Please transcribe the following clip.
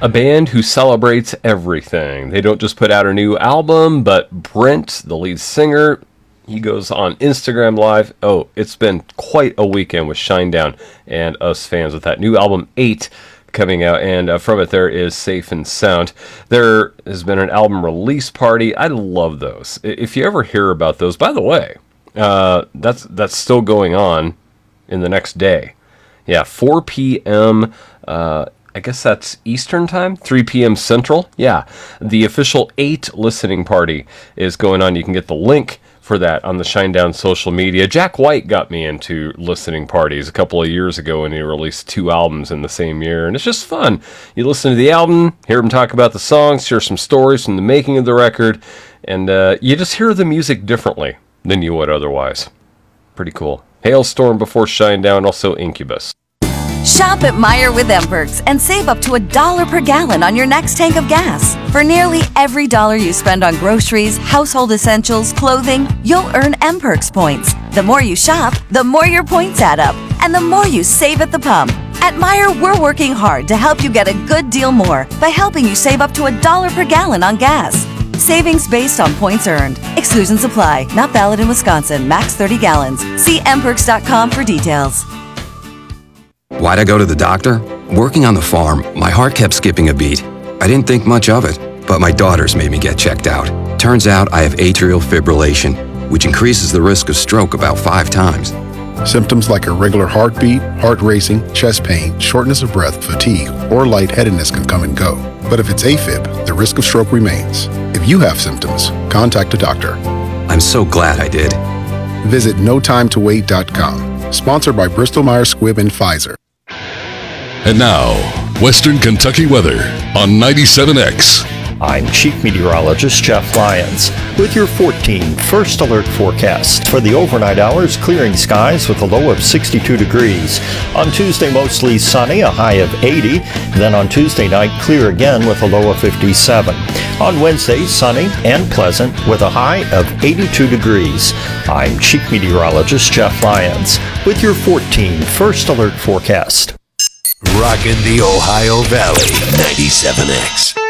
a band who celebrates everything. They don't just put out a new album, but Brent, the lead singer, he goes on Instagram Live. Oh, it's been quite a weekend with Shinedown and us fans with that new album 8 coming out, and from it there is Safe and Sound. There has been an album release party. I love those. If you ever hear about those, by the way, that's still going on in the next day. Yeah, 4 p.m. I guess that's Eastern time, 3 p.m. Central. Yeah, the official 8 listening party is going on. You can get the link for that on the Shinedown social media. Jack White got me into listening parties a couple of years ago when he released 2 albums in the same year, and it's just fun. You listen to the album, hear him talk about the songs, hear some stories from the making of the record, and you just hear the music differently than you would otherwise. Pretty cool. Hailstorm before Shinedown, also Incubus. Shop at Meijer with M-Perks and save up to $1 per gallon on your next tank of gas. For nearly every dollar you spend on groceries, household essentials, clothing, you'll earn M-Perks points. The more you shop, the more your points add up, and the more you save at the pump. At Meijer, we're working hard to help you get a good deal more by helping you save up to $1 per gallon on gas. Savings based on points earned. Exclusions apply. Not valid in Wisconsin. Max 30 gallons. See mperks.com for details. Why'd I go to the doctor? Working on the farm, my heart kept skipping a beat. I didn't think much of it, but my daughters made me get checked out. Turns out I have atrial fibrillation, which increases the risk of stroke about 5 times. Symptoms like irregular heartbeat, heart racing, chest pain, shortness of breath, fatigue, or lightheadedness can come and go. But if it's AFib, the risk of stroke remains. If you have symptoms, contact a doctor. I'm so glad I did. Visit notimetowait.com. Sponsored by Bristol-Myers Squibb and Pfizer. And now, Western Kentucky weather on 97X. I'm Chief Meteorologist Jeff Lyons with your 14 First Alert forecast. For the overnight hours, clearing skies with a low of 62 degrees. On Tuesday, mostly sunny, a high of 80. Then on Tuesday night, clear again with a low of 57. On Wednesday, sunny and pleasant with a high of 82 degrees. I'm Chief Meteorologist Jeff Lyons with your 14 First Alert forecast. Rockin' the Ohio Valley, 97X.